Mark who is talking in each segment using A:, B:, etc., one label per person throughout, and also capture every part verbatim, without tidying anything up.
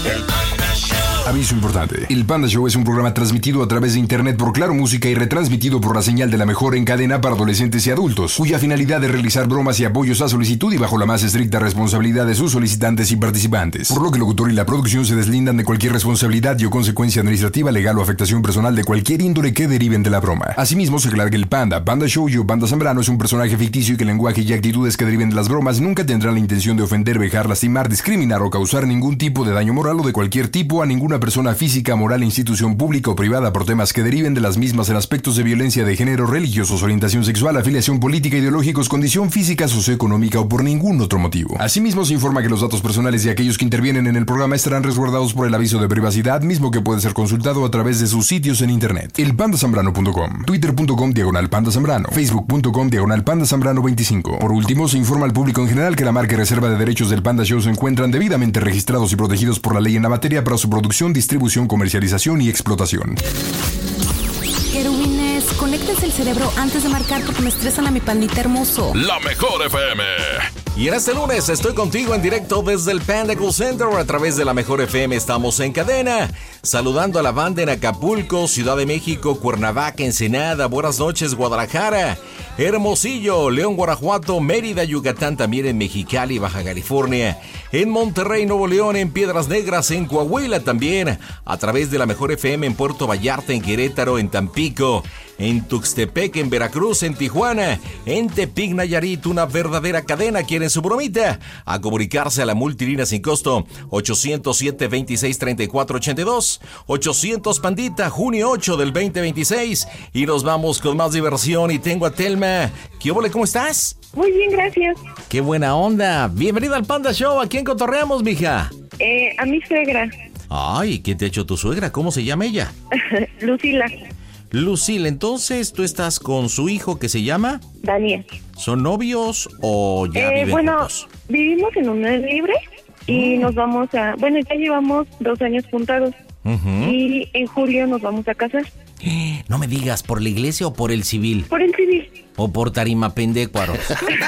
A: El Panda Show.
B: Aviso importante. El Panda Show es un programa transmitido a través de internet por Claro Música y retransmitido por la señal de la mejor en cadena para adolescentes y adultos, cuya finalidad es realizar bromas y apoyos a solicitud y bajo la más estricta responsabilidad de sus solicitantes y participantes. Por lo que el locutor y la producción se deslindan de cualquier responsabilidad y o consecuencia administrativa, legal o afectación personal de cualquier índole que deriven de la broma. Asimismo, se aclara que el Panda, Panda Show y o Panda Zambrano es un personaje ficticio y que el lenguaje y actitudes que deriven de las bromas nunca tendrán la intención de ofender, vejar, lastimar, discriminar o causar ningún tipo de daño moral o de cualquier tipo a ninguna persona física, moral, institución pública o privada por temas que deriven de las mismas en aspectos de violencia de género, religiosos, orientación sexual, afiliación política, ideológicos, condición física, socioeconómica o por ningún otro motivo. Asimismo, se informa que los datos personales de aquellos que intervienen en el programa estarán resguardados por el aviso de privacidad, mismo que puede ser consultado a través de sus sitios en internet. el panda zambrano punto com, twitter punto com diagonal panda zambrano, facebook punto com diagonal panda zambrano veinticinco. Por último, se informa al público en general que la marca y reserva de derechos del Panda Show se encuentran debidamente registrados y protegidos por la ley en la materia para su producción, distribución, comercialización y explotación.
C: Querubines, conéctense el cerebro antes de marcar porque me estresan a mi pandita hermoso.
D: La mejor F M. Y en este lunes estoy contigo en directo desde el Panda Cool Center a través de la mejor F M. Estamos en cadena, saludando a la banda en Acapulco, Ciudad de México, Cuernavaca, Ensenada, buenas noches, Guadalajara, Hermosillo, León, Guanajuato, Mérida, Yucatán, también en Mexicali, Baja California, en Monterrey, Nuevo León, en Piedras Negras, en Coahuila también, a través de la mejor F M en Puerto Vallarta, en Querétaro, en Tampico, en Tuxtepec, en Veracruz, en Tijuana, en Tepic, Nayarit, una verdadera cadena. ¿Quieren su bromita? A comunicarse a la multilínea sin costo ochocientos siete, veintiséis, treinta y cuatro, ochenta y dos, ochocientos Pandita, junio ocho del veinte veintiséis, y nos vamos con más diversión. Y tengo a Telma. ¿Qué ole? ¿Cómo estás?
E: Muy bien, gracias.
D: ¡Qué buena onda! Bienvenida al Panda Show. ¿A quién cotorreamos, mija?
E: Eh, a mi suegra.
D: Ay, ¿qué te ha hecho tu suegra? ¿Cómo se llama ella?
E: Lucila.
D: Lucila, entonces tú estás con su hijo que se llama
E: Daniel.
D: ¿Son novios o ya
E: eh,
D: viven
E: bueno,
D: juntos?
E: Vivimos en unión libre y mm. nos vamos a... Bueno, ya llevamos dos años juntados. Uh-huh. Y en julio nos vamos a casar.
D: No me digas, ¿por la iglesia o por el civil?
E: Por el civil.
D: ¿O por Tarimapendécuaros?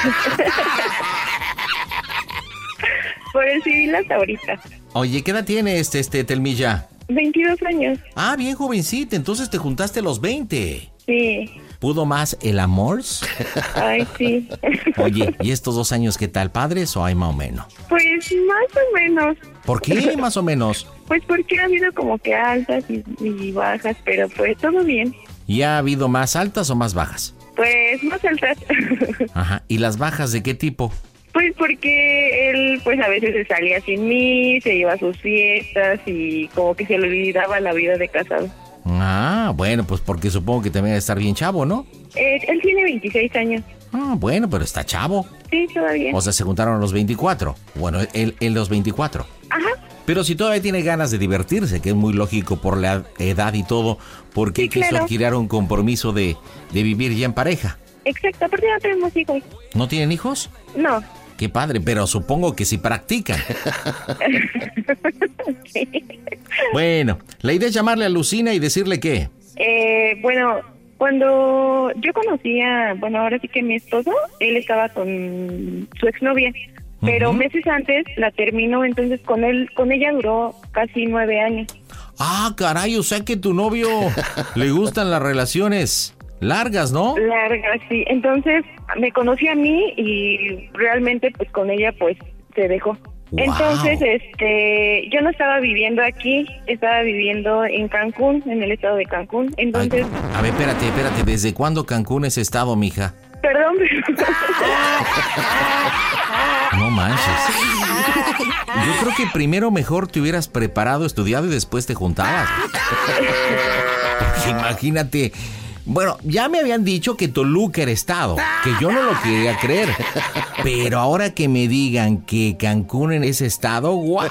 E: Por el civil hasta ahorita.
D: Oye, ¿qué edad tiene este, este Telmilla?
E: veintidós años.
D: Ah, bien jovencita, entonces te juntaste a los veinte.
E: Sí.
D: ¿Pudo más el amor?
E: Ay, sí.
D: Oye, ¿y estos dos años qué tal, padres o hay más o menos?
E: Pues más o menos.
D: ¿Por qué más o menos?
E: Pues porque ha habido como que altas y, y bajas, pero pues todo bien.
D: ¿Y ha habido más altas o más bajas?
E: Pues más altas.
D: Ajá, ¿y las bajas de qué tipo?
E: Pues porque él pues a veces se salía sin mí, se iba a sus fiestas y como que se le olvidaba la vida de casado.
D: Ah, bueno, pues porque supongo que también debe estar bien chavo, ¿no?
E: Eh, él tiene veintiséis años.
D: Ah, bueno, pero está chavo.
E: Sí, todavía.
D: O sea, se juntaron a los veinticuatro. Bueno, él en los veinticuatro.
E: Ajá.
D: Pero si todavía tiene ganas de divertirse, que es muy lógico por la edad y todo, ¿por qué
E: sí,
D: quiso
E: claro.
D: adquirir un compromiso de, de vivir ya en pareja?
E: Exacto, aparte no tenemos hijos.
D: ¿No tienen hijos?
E: No.
D: Qué padre, pero supongo que sí practican.
E: Sí.
D: Bueno, la idea es llamarle a Lucina y decirle qué.
E: Eh, bueno, cuando yo conocía, bueno, ahora sí que mi esposo, él estaba con su exnovia, pero uh-huh. meses antes la terminó, entonces con él, con ella duró casi nueve años.
D: Ah, caray, o sea que tu novio le gustan las relaciones largas, ¿no?
E: Largas, sí. Entonces me conocí a mí y realmente pues con ella pues se dejó. Wow. Entonces, este, yo no estaba viviendo aquí, estaba viviendo en Cancún, en el estado de Cancún. Entonces,
D: ay, a ver, espérate, espérate, ¿desde cuándo Cancún es estado, mija?
E: Perdón, pero...
D: No manches. Yo creo que primero mejor te hubieras preparado, estudiado y después te juntabas. Porque imagínate. Bueno, ya me habían dicho que Toluca era estado, que yo no lo quería creer. Pero ahora que me digan que Cancún en ese estado, ¡guau!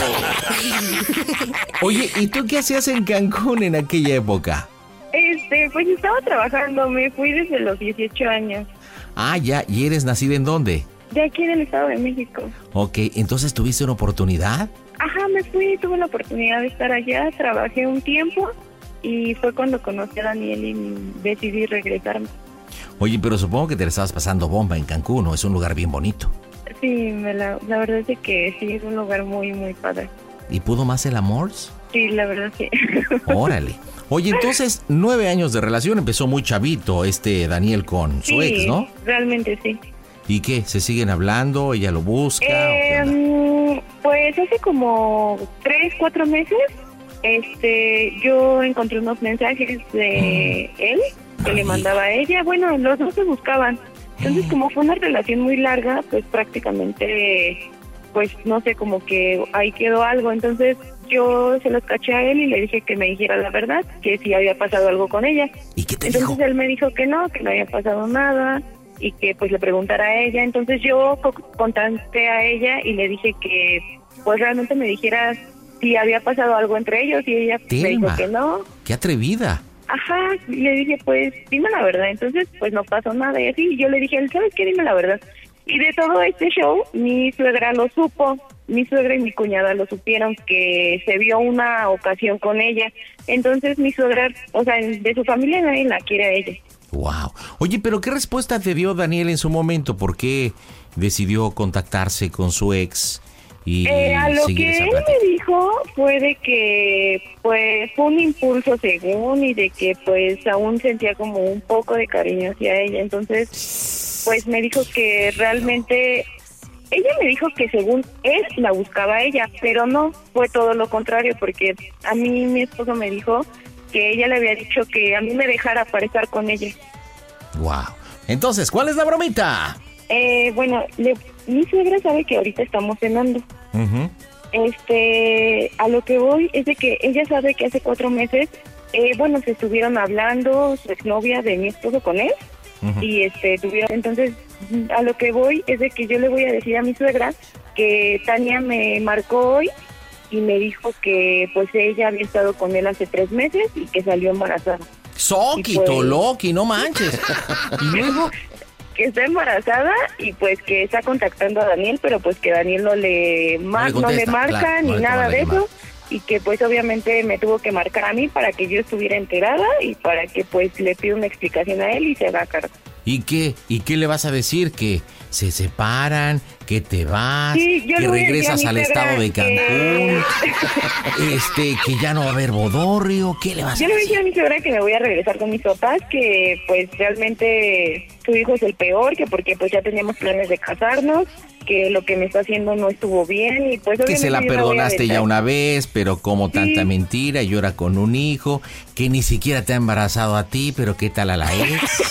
D: Oye, ¿y tú qué hacías en Cancún en aquella época?
E: Este, pues estaba trabajando, me fui desde los dieciocho años.
D: Ah, ya, ¿y eres nacida en dónde?
E: De aquí en el Estado de México.
D: Ok, ¿entonces tuviste una oportunidad?
E: Ajá, me fui, tuve la oportunidad de estar allá, trabajé un tiempo y fue cuando conocí a Daniel y decidí regresarme.
D: Oye, pero supongo que te la estabas pasando bomba en Cancún, ¿no? Es un lugar bien bonito.
E: Sí, me la, la verdad es que sí, es un lugar muy, muy padre.
D: ¿Y pudo más el amor?
E: Sí, la verdad sí.
D: Órale. Oye, entonces, nueve años de relación, empezó muy chavito este Daniel con su
E: sí,
D: ex, ¿no?
E: Realmente sí.
D: ¿Y qué? ¿Se siguen hablando? ¿Ella lo busca?
E: Eh, pues hace como tres, cuatro meses, este, yo encontré unos mensajes de mm. él que Ay. le mandaba a ella. Bueno, los dos se buscaban. Entonces, eh. como fue una relación muy larga, pues prácticamente, pues no sé, como que ahí quedó algo. Entonces, yo se los caché a él y le dije que me dijera la verdad, que si había pasado algo con ella.
D: ¿Y qué te
E: Entonces
D: dijo?
E: él me dijo que no, que no había pasado nada y que pues le preguntara a ella. Entonces yo co- contacté a ella y le dije que pues realmente me dijera si había pasado algo entre ellos y ella
D: Telma,
E: me dijo que no.
D: ¡Qué atrevida!
E: Ajá, y le dije pues dime la verdad. Entonces pues no pasó nada y así, y yo le dije, ¿sabes qué? Dime la verdad. Y de todo este show, mi suegra lo supo. Mi suegra y mi cuñada lo supieron, que se vio una ocasión con ella. Entonces mi suegra, o sea, de su familia nadie la quiere a ella.
D: Wow. Oye, pero ¿qué respuesta te dio Daniel en su momento? ¿Por qué decidió contactarse con su ex y
E: eh, a lo
D: seguir
E: que
D: esa
E: él
D: plática?
E: me dijo fue de que pues fue un impulso según y de que pues aún sentía como un poco de cariño hacia ella. Entonces pues me dijo que realmente ella me dijo que según él la buscaba a ella, pero no, fue todo lo contrario, porque a mí mi esposo me dijo que ella le había dicho que a mí me dejara para estar con ella.
D: Wow. Entonces, ¿cuál es la bromita?
E: Eh, bueno, le, mi suegra sabe que ahorita estamos cenando.
D: Uh-huh.
E: Este, a lo que voy es de que ella sabe que hace cuatro meses, eh, bueno, se estuvieron hablando su exnovia de mi esposo con él. Uh-huh. Y este tuvieron, entonces a lo que voy es de que yo le voy a decir a mi suegra que Tania me marcó hoy y me dijo que pues ella había estado con él hace tres meses y que salió embarazada.
D: Soki, pues, Toloki, no manches. Y luego
E: que está embarazada y pues que está contactando a Daniel, pero pues que Daniel no le, mar- no le, no le marca claro, ni no nada de eso. Y que pues obviamente me tuvo que marcar a mí para que yo estuviera enterada y para que pues le pida una explicación a él y se haga cargo.
D: ¿Y qué? ¿Y qué le vas a decir? ¿Que se separan? ¿Que te vas?
E: Sí, yo
D: ¿Que regresas al estado de Cancún? Que... este, ¿que ya no va a haber bodorrio? ¿Qué le vas
E: yo
D: a decir?
E: Yo le dije a mi suegra que me voy a regresar con mis papás, que pues realmente su hijo es el peor, que porque pues ya teníamos planes de casarnos, que lo que me está haciendo no estuvo bien y pues...
D: Que se la perdonaste ya una vez, pero como tanta sí. mentira, y ahora con un hijo, que ni siquiera te ha embarazado a ti, pero ¿qué tal a la ex?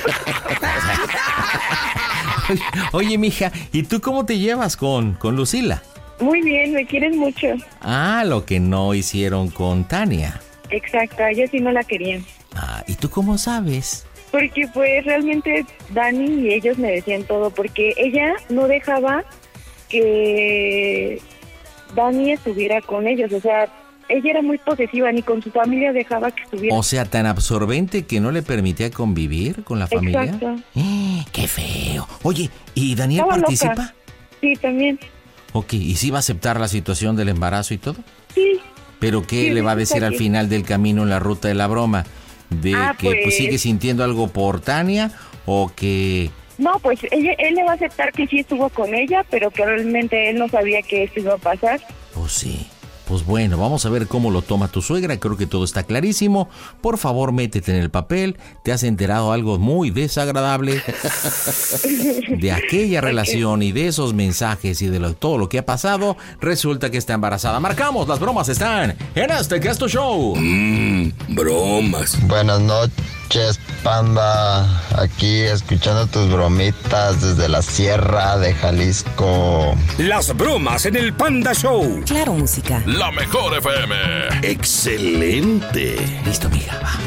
D: Oye, mija, ¿y tú cómo te llevas con, con Lucila?
E: Muy bien, me quieren mucho.
D: Ah, lo que no hicieron con Tania.
E: Exacto, ella sí no la querían.
D: Ah, ¿y tú cómo sabes?
E: Porque pues realmente Dani y ellos me decían todo, porque ella no dejaba que Dani estuviera con ellos, o sea, ella era muy posesiva, ni con su familia dejaba que estuviera.
D: O sea, tan absorbente que no le permitía convivir con la familia.
E: Exacto.
D: ¡Eh, qué feo! Oye, ¿y Daniel
E: Estaba
D: participa?
E: Loca. Sí, también.
D: Ok, ¿y sí va a aceptar la situación del embarazo y todo?
E: Sí.
D: ¿Pero qué
E: sí,
D: le va a decir
E: sí.
D: al final del camino en la ruta de la broma? ¿De
E: ah,
D: que
E: pues...
D: pues, sigue sintiendo algo por Tania o que...?
E: No, pues ella, él le va a aceptar que sí estuvo con ella, pero que realmente él no sabía que esto iba a pasar.
D: Pues sí. Pues bueno, vamos a ver cómo lo toma tu suegra. Creo que todo está clarísimo. Por favor, métete en el papel. Te has enterado algo muy desagradable de aquella relación y de esos mensajes y de lo, todo lo que ha pasado. Resulta que está embarazada. Marcamos, las bromas están en este que es tu show.
A: Mmm, bromas.
F: Buenas noches, Panda. Aquí escuchando tus bromitas desde la sierra de Jalisco.
A: Las bromas en el Panda Show.
C: Claro, música.
G: La mejor F M.
A: Excelente.
D: Listo, mija, va.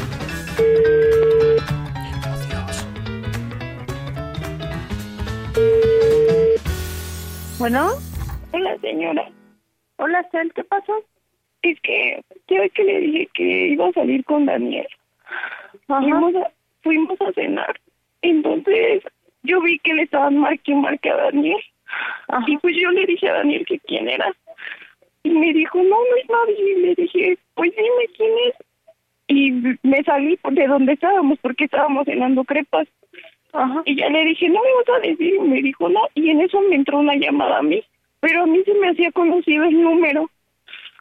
E: Bueno, hola señora. Hola Sal, ¿qué pasó? Es que yo que le dije que iba a salir con Daniel. Fuimos a, fuimos a cenar. Entonces yo vi que le estaban marque y marque a Daniel. Ajá. Y pues yo le dije a Daniel que quién era. Y me dijo, no, no es nadie. Y le dije, pues dime quién es. Y me salí de donde estábamos porque estábamos cenando crepas. Ajá. Y ya le dije, no me vas a decir. Y me dijo, no. Y en eso me entró una llamada a mí. Pero a mí se me hacía conocido el número.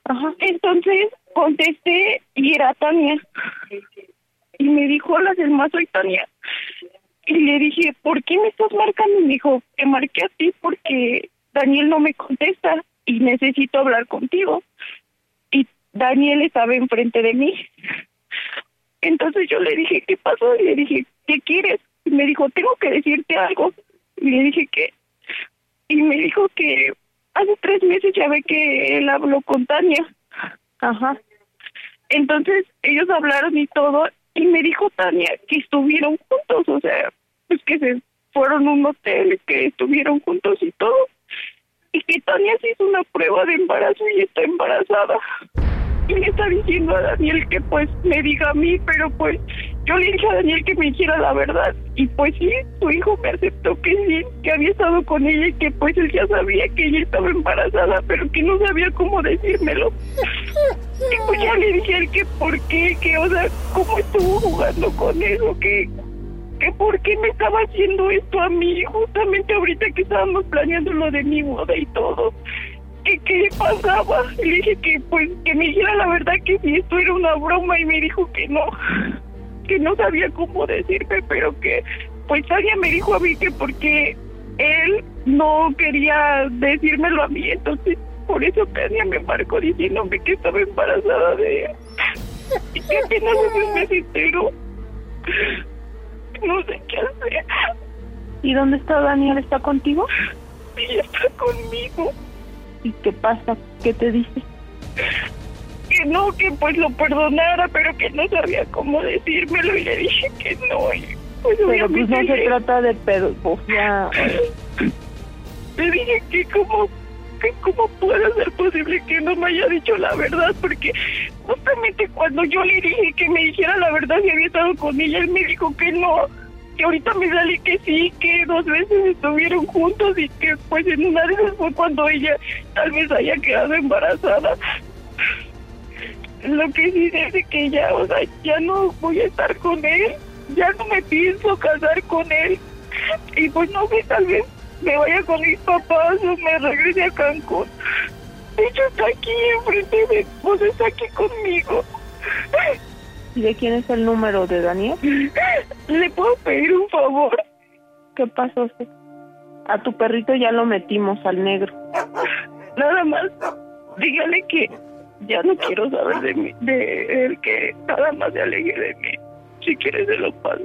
E: Ajá. Entonces contesté y era Tania. Y me dijo, hola Selma, soy Tania. Y le dije, ¿por qué me estás marcando? Y me dijo, te marqué a ti porque Daniel no me contesta y necesito hablar contigo. Y Daniel estaba enfrente de mí. Entonces yo le dije, ¿qué pasó? Y le dije, ¿qué quieres? Y me dijo, tengo que decirte algo. Y le dije, ¿qué? Y me dijo que hace tres meses ya ve que él habló con Tania. Ajá. Entonces ellos hablaron y todo, y me dijo Tania que estuvieron juntos, o sea, pues que se fueron a un hotel, que estuvieron juntos y todo, y que Tania se hizo una prueba de embarazo y está embarazada. Y le está diciendo a Daniel que pues me diga a mí, pero pues yo le dije a Daniel que me dijera la verdad, y pues sí, su hijo me aceptó que sí, que había estado con ella y que pues él ya sabía que ella estaba embarazada, pero que no sabía cómo decírmelo. Y pues ya le dije a él que por qué, que o sea, cómo estuvo jugando con eso, que, que por qué me estaba haciendo esto a mí, justamente ahorita que estábamos planeando lo de mi boda y todo. Que qué le pasaba. Y le dije que pues que me dijera la verdad, que si esto era una broma, y me dijo que no, que no sabía cómo decirme, pero que pues Tania me dijo a mí que porque él no quería decírmelo a mí, entonces por eso Tania me marcó diciéndome que estaba embarazada de ella y que apenas un mes entero. No sé qué hacer.
G: ¿Y dónde está Daniel? ¿Está contigo?
E: Sí, está conmigo.
G: ¿Y qué pasa? ¿Qué te dice?
E: Que no, que pues lo perdonara, pero que no sabía cómo decírmelo, y le dije que no, y pues
G: pero
E: obviamente
G: pues no se
E: le...
G: trata de pedo, pues ya...
E: Le dije que cómo, que cómo puede ser posible que no me haya dicho la verdad, porque justamente cuando yo le dije que me dijera la verdad si había estado con ella, él me dijo que no, que ahorita me sale que sí, que dos veces estuvieron juntos y que pues en una de esas fue cuando ella tal vez haya quedado embarazada. Lo que sí es que ya, o sea, ya no voy a estar con él, ya no me pienso casar con él, y pues no sé, tal vez me vaya con mis papás o me regrese a Cancún. De hecho está aquí enfrente de, pues está aquí conmigo.
G: ¿Y de quién es el número de Daniel?
E: ¿Le puedo pedir un favor?
G: ¿Qué pasó? A tu perrito ya lo metimos al negro.
E: Nada más, dígale que ya no quiero saber de mí, de él, que nada más se aleje de mí. Si quiere se lo paso.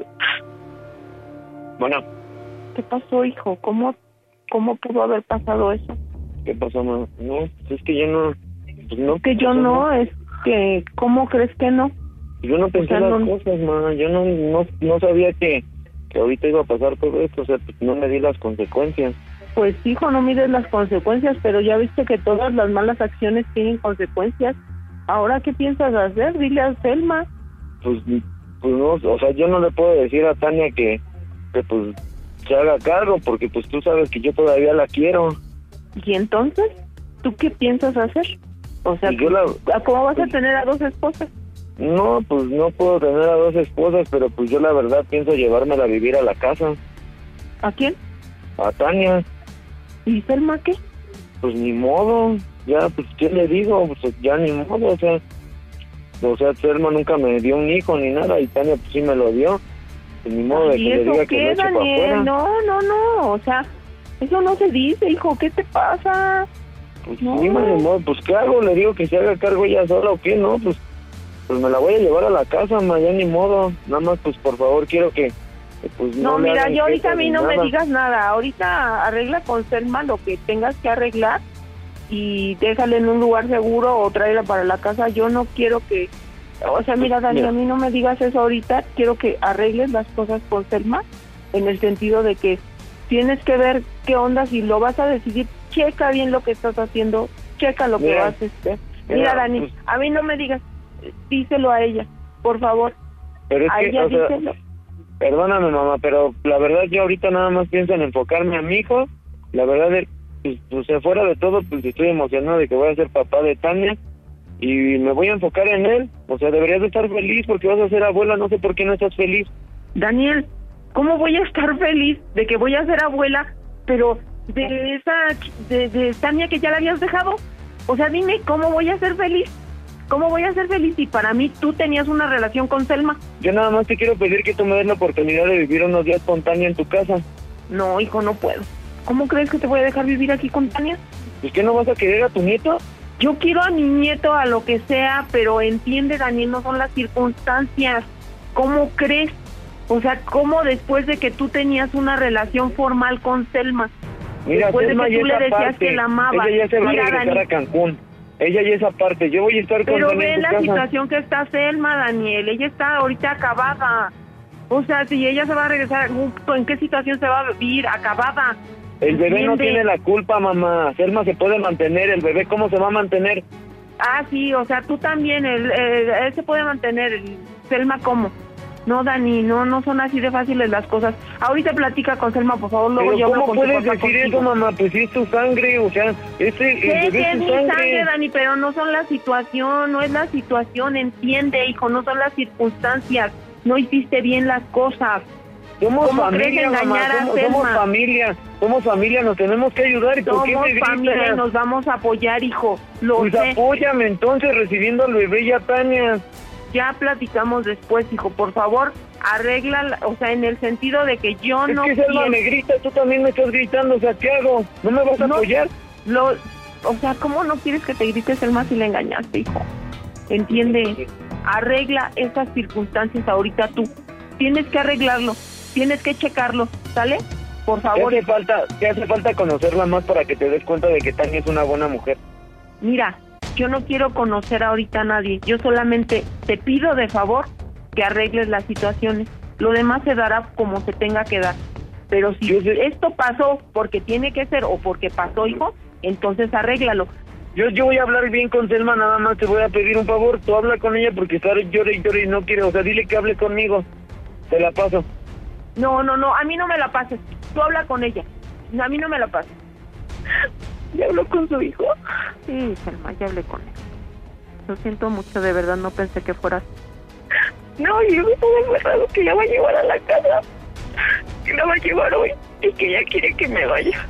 H: Bueno.
G: ¿Qué pasó, hijo? ¿Cómo, cómo pudo haber pasado eso?
H: ¿Qué pasó, mamá? No, pues es que yo no... Pues no
G: que yo no, es que... ¿Cómo crees que no?
H: Yo no pensé o sea, las no... cosas, mamá. Yo no, no, no sabía que, que ahorita iba a pasar todo esto. O sea, pues no me di las consecuencias.
G: Pues, hijo, no mides las consecuencias, pero ya viste que todas las malas acciones tienen consecuencias. ¿Ahora qué piensas hacer? Dile a Selma.
H: Pues, pues no, o sea, yo no le puedo decir a Tania que, que pues se haga cargo, porque pues tú sabes que yo todavía la quiero.
G: ¿Y entonces? ¿Tú qué piensas hacer? O sea,
H: yo la,
G: ¿cómo vas
H: pues,
G: a tener a dos esposas?
H: No, pues no puedo tener a dos esposas, pero pues yo la verdad pienso llevármela a vivir a la casa.
G: ¿A quién?
H: A Tania.
G: ¿Y Selma qué?
H: Pues ni modo, ya, pues, ¿qué le digo? Pues ya ni modo, o sea, o sea, Selma nunca me dio un hijo ni nada, y Tania pues sí me lo dio, pues ni modo de que le diga que lo eche para afuera.
G: No, no, no, o sea, eso no se dice, hijo, ¿qué te pasa?
H: Pues no. Ni modo, pues ¿qué hago? Le digo que se haga cargo ella sola, ¿o qué? No, pues, pues me la voy a llevar a la casa, ma, ya ni modo, nada más, pues por favor, quiero que... Pues no,
G: no mira, yo ahorita a mí no nada. me digas nada, ahorita arregla con Selma lo que tengas que arreglar y déjale en un lugar seguro o tráela para la casa. Yo no quiero que, o sea, mira, Dani, mira. a mí no me digas eso ahorita, quiero que arregles las cosas con Selma, en el sentido de que tienes que ver qué onda, si lo vas a decidir, checa bien lo que estás haciendo, checa lo mira, que vas a hacer. Mira, mira Dani, pues, a mí no me digas, díselo a ella, por favor,
H: pero es
G: a
H: que,
G: ella
H: o sea,
G: díselo.
H: Perdóname, mamá, pero la verdad yo ahorita nada más pienso en enfocarme a mi hijo. La verdad, es, pues, pues fuera de todo, pues estoy emocionado de que voy a ser papá de Tania y me voy a enfocar en él. O sea, deberías de estar feliz porque vas a ser abuela, no sé por qué no estás feliz.
G: Daniel, ¿cómo voy a estar feliz de que voy a ser abuela, pero de esa, de, de Tania que ya la habías dejado? O sea, dime, ¿cómo voy a ser feliz? ¿Cómo voy a ser feliz si para mí tú tenías una relación con Selma?
H: Yo nada más te quiero pedir que tú me des la oportunidad de vivir unos días con Tania en tu casa.
G: No, hijo, no puedo. ¿Cómo crees que te voy a dejar vivir aquí con Tania?
H: ¿Es que no vas a querer a tu nieto?
G: Yo quiero a mi nieto a lo que sea, pero entiende, Daniel, no son las circunstancias. ¿Cómo crees? O sea, ¿cómo después de que tú tenías una relación formal con Selma?
H: Mira,
G: después
H: Selma
G: de que
H: ya
G: tú le
H: esa
G: decías
H: parte,
G: que la amabas.
H: ella ya se va
G: Mira,
H: a regresar
G: Dani,
H: a Cancún. Ella ya esa parte, yo voy a estar con
G: pero
H: Tania
G: ve
H: en tu
G: la
H: casa.
G: situación que está Selma, Daniel. Ella está ahorita acabada. O sea, si ella se va a regresar, ¿en qué situación se va a vivir? Acabada.
H: El bebé no
G: ¿Entiende?
H: tiene la culpa, mamá. Selma se puede mantener, el bebé, ¿cómo se va a mantener?
G: Ah, sí, o sea, tú también, él, él, él se puede mantener. El, Selma, ¿cómo? No, Dani, no, no son así de fáciles las cosas. Ahorita platica con Selma, por favor, luego
H: Pero
G: yo hablo
H: ¿cómo
G: con tu
H: puedes
G: papá
H: decir
G: contigo.
H: eso, mamá? Pues sí es tu sangre, o sea, ese el
G: Sé
H: bebé
G: que es
H: es
G: mi
H: tu sangre.
G: sangre, Dani, pero no son la situación, no es la situación, entiende, hijo, no son las circunstancias. No hiciste bien las cosas.
H: Somos
G: ¿Cómo crees
H: familia, mamá,
G: engañar a
H: somos, somos
G: Selma?
H: familia, somos familia, nos tenemos que ayudar. ¿Y por qué
G: Somos
H: me gritas?
G: familia y nos vamos a apoyar, hijo. Lo
H: Pues
G: sé.
H: apóyame entonces recibiendo al bebé y a Tania.
G: Ya platicamos después, hijo, por favor, arregla, o sea, en el sentido de que yo
H: Es
G: no
H: que Selma
G: quiero-
H: me grita, tú también me estás gritando, o sea, ¿qué hago? ¿No me vas a
G: No,
H: apoyar?
G: Lo, o sea, ¿cómo no quieres que te grites el más si le engañaste, hijo? Entiende, arregla esas circunstancias ahorita tú. Tienes que arreglarlo, tienes que checarlo, ¿sale? Por
H: ¿Qué
G: favor.
H: hace falta, qué hace falta conocerla más para que te des cuenta de que Tania es una buena mujer?
G: Mira, yo no quiero conocer ahorita a nadie. Yo solamente te pido de favor que arregles las situaciones. Lo demás se dará como se tenga que dar. Pero si esto pasó porque tiene que ser o porque pasó, hijo, entonces arréglalo.
H: Yo, yo voy a hablar bien con Selma, nada más te voy a pedir un favor. Tú habla con ella porque está llore y llore y no quiere. O sea, dile que hable conmigo. Te la paso.
G: No, no, no, a mí no me la pases. Tú habla con ella. A mí no me la pases. ¿Ya habló con su hijo? Sí, Selma, ya hablé con él. Lo siento mucho, de verdad, no pensé que fueras. No, y luego todo agarrado que la va a llevar a la casa. Que la va a llevar hoy y que ella quiere que me vaya.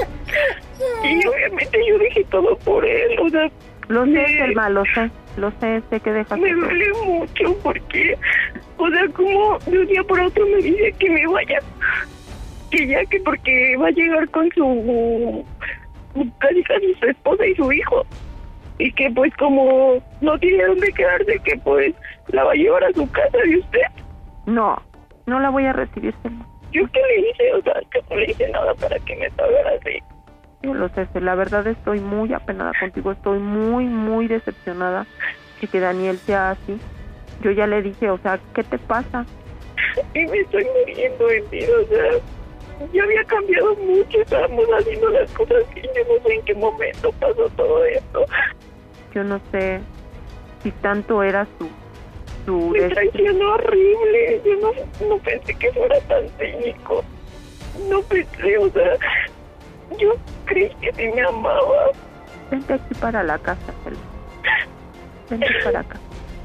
G: Y obviamente yo dije todo por él, o sea... Lo sé, me... Selma, lo sé, lo sé, sé que dejas... Me duele mucho porque, o sea, como de un día por otro me dice que me vaya. Que ya que porque va a llegar con su... casi casi su esposa y su hijo. Y que pues como no tiene dónde quedarse, que pues la va a llevar a su casa de usted. No, no la voy a recibir, Selma. ¿Yo qué le hice? O sea, que no le hice nada para que me pagara así. Yo lo sé, la verdad estoy muy apenada contigo, estoy muy, muy decepcionada de que Daniel sea así. Yo ya le dije, o sea, ¿qué te pasa? Y me estoy muriendo en ti, o sea, ya había cambiado mucho, estábamos haciendo las cosas y yo no sé en qué momento pasó todo esto. Yo no sé si tanto era su... su me traicionó horrible, yo no, no pensé que fuera tan cínico, no pensé, o sea, yo creí que sí me amaba. Vente aquí para la casa, Selma. Vente para acá.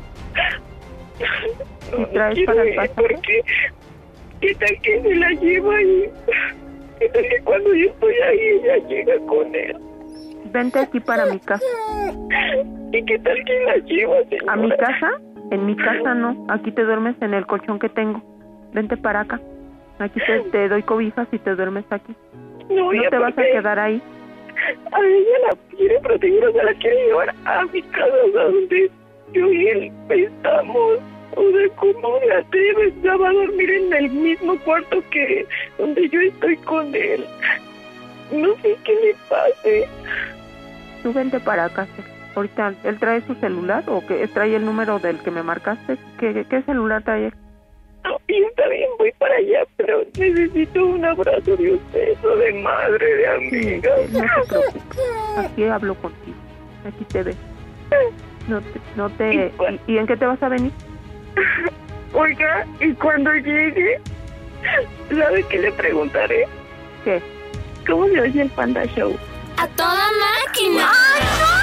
I: No,
G: y traes
I: no
G: para el
I: ir
G: pasaje.
I: Porque, ¿qué tal que se la lleva y qué tal que cuando yo estoy ahí ella llega con él?
G: Vente aquí para mi casa.
I: ¿Y qué tal que la lleva, señora?
G: ¿A mi casa? En mi casa no. Aquí te duermes en el colchón que tengo. Vente para acá. Aquí te, te doy cobijas y te duermes aquí.
I: No,
G: no te vas a quedar ahí.
I: A ella la quiere proteger, o sea, la quiere llevar a mi casa, o sea, donde yo y él estamos. O sea, ¿cómo me atreves? Ya va a dormir en el mismo cuarto que donde yo estoy con él. No sé qué le pase.
G: Tú vente para acá. Ahorita, ¿él trae su celular o que trae el número del que me marcaste? ¿Qué, qué celular trae él?
I: No, y está bien, voy para allá, pero necesito un abrazo de usted, o de madre, de amiga.
G: Sí, no te preocupes. Aquí hablo contigo. Aquí te ves. No te... No te ¿Y, ¿Y, ¿Y en qué te vas a venir?
I: Oiga, y cuando llegue, ¿sabe qué le preguntaré?
G: ¿Qué?
I: ¿Cómo se oye el Panda Show?
J: ¡A toda máquina!
I: ¡Ay,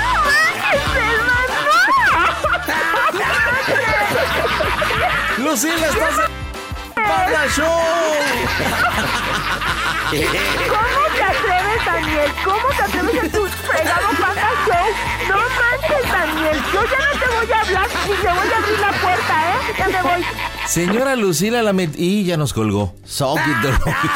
I: no!
D: ¡Lucila, estás en Panda Show!
G: ¿Cómo que a atreves, Daniel? ¿Cómo te atreves en tu fregado Panda Show? No manches, Daniel. Yo ya no te voy a hablar ni te voy a abrir la puerta, ¿eh? Ya me voy.
D: Señora Lucila, la met... Y ya nos colgó. Soquito.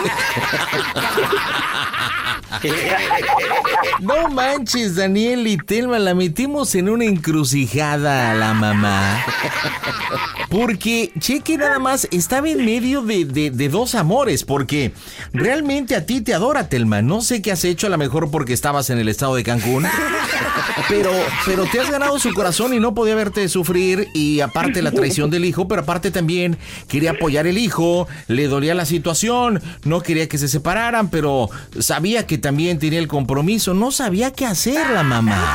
D: No manches, Daniel y Telma, la metimos en una encrucijada a la mamá. Porque, cheque nada más, estaba en medio de, de, de dos amores. Porque realmente a ti te adora, Telma. No sé qué has hecho, a lo mejor porque estabas en el estado de Cancún. Pero, pero te has ganado su corazón y no podía verte sufrir. Y aparte la traición del hijo, pero aparte también quería apoyar el hijo. Le dolía la situación, no quería que se separaran, pero sabía que también tenía el compromiso. No sabía qué hacer la mamá.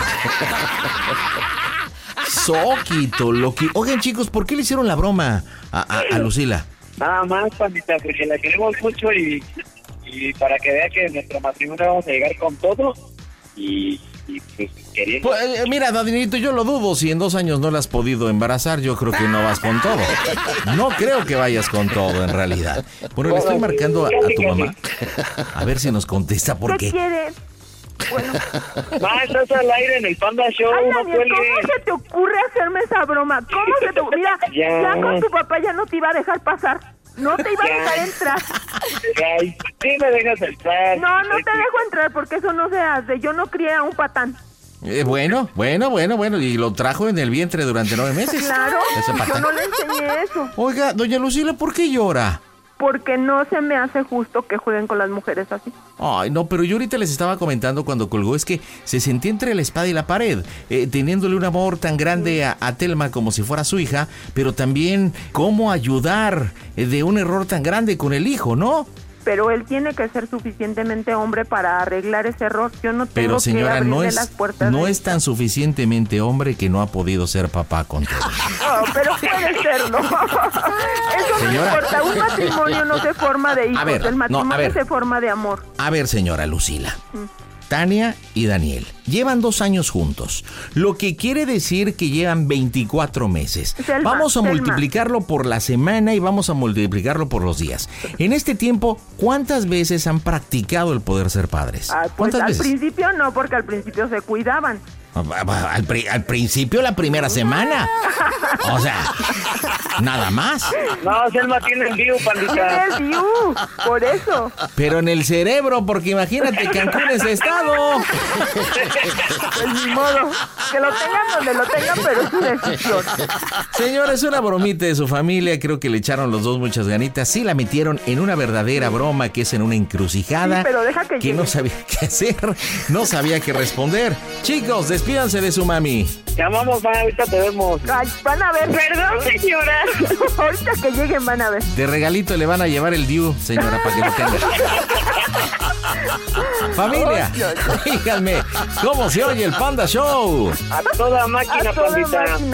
D: Soquito, lo que... Oigan, chicos, ¿por qué le hicieron la broma a, a, a Lucila?
H: Nada más, pandita, porque la queremos mucho y, y para que vea que en nuestro matrimonio vamos a llegar con todo y, y pues queriendo...
D: Pues, eh, mira, Danielito, yo lo dudo. Si en dos años no la has podido embarazar, yo creo que no vas con todo. No creo que vayas con todo, en realidad. Bueno, le estoy marcando a, a tu mamá. A ver si nos contesta por qué.
G: ¿Qué quieres? Bueno.
H: Ma, estás al aire en el Panda Show.
G: Ay,
H: no
G: Daniel, ¿cómo
H: cuelgues.
G: se te ocurre hacerme esa broma? ¿Cómo se te ocurre? Mira,
H: Ya.
G: ya con tu papá ya no te iba a dejar pasar. No te iba a
H: Ya.
G: dejar entrar.
H: Ay, sí me dejas entrar.
G: No, no te dejo entrar porque eso no se hace. Yo no crié a un patán.
D: Eh, bueno, bueno, bueno, bueno. Y lo trajo en el vientre durante nueve meses.
G: Claro,
D: Ese
G: yo
D: patán.
G: no le enseñé eso.
D: Oiga, doña Lucila, ¿por qué llora?
G: Porque no se me hace justo que jueguen con las mujeres así.
D: Ay, no, pero yo ahorita les estaba comentando cuando colgó, es que se sentía entre la espada y la pared, eh, teniéndole un amor tan grande a, a Telma como si fuera su hija, pero también cómo ayudar eh, de un error tan grande con el hijo, ¿no?
G: Pero él tiene que ser suficientemente hombre para arreglar ese error. Yo no tengo
D: Pero señora,
G: que abrirle
D: no es,
G: las puertas.
D: no
G: de-
D: es tan suficientemente hombre que no ha podido ser papá con Telma.
G: No, pero puede serlo. Eso no
D: Señora.
G: importa. Un matrimonio no se forma de hijos.
D: A ver,
G: El
D: no,
G: matrimonio
D: a ver.
G: se forma de amor.
D: A ver, señora Lucila. Tania y Daniel llevan dos años juntos, lo que quiere decir que llevan veinticuatro meses.
G: Selma,
D: Vamos a
G: Selma.
D: multiplicarlo por la semana y vamos a multiplicarlo por los días. En este tiempo, ¿cuántas veces han practicado el poder ser padres?
G: Ah, pues
D: ¿Cuántas
G: al
D: veces?
G: principio no, porque al principio se cuidaban.
D: Al, pri- al principio, la primera semana. O sea, nada más.
H: No, Selma tiene el view,
G: Tiene
H: pandita.
G: el view, por eso.
D: Pero en el cerebro, porque imagínate, Cancún es estado.
G: Pues ni modo. Que lo tengan donde lo tengan, pero es su decisión.
D: Señor, es una bromita de su familia. Creo que le echaron los dos muchas ganitas. Sí la metieron en una verdadera broma, que es en una encrucijada.
G: Sí, pero deja que llegue.
D: no sabía qué hacer, no sabía qué responder. Chicos, despídanse de su mami.
H: Te amamos, ma, ahorita te vemos.
G: Ay, van a ver.
E: Perdón, señora.
G: Ahorita que lleguen van a ver.
D: De regalito le van a llevar el Diu, señora, para que lo tenga. Familia, díganme, ¿cómo se oye el Panda Show?
H: A toda máquina,
G: A toda
H: pandita.
G: máquina.